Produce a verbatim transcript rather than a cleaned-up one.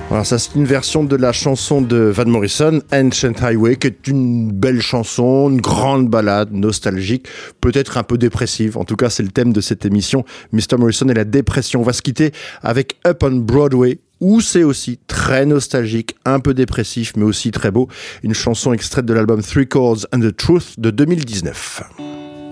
Alors ça, c'est une version de la chanson de Van Morrison, Ancient Highway, qui est une belle chanson, une grande ballade nostalgique, peut-être un peu dépressive. En tout cas, c'est le thème de cette émission, mister Morrison et la dépression. On va se quitter avec Up on Broadway, où c'est aussi très nostalgique, un peu dépressif, mais aussi très beau. Une chanson extraite de l'album Three Chords and the Truth de deux mille dix-neuf.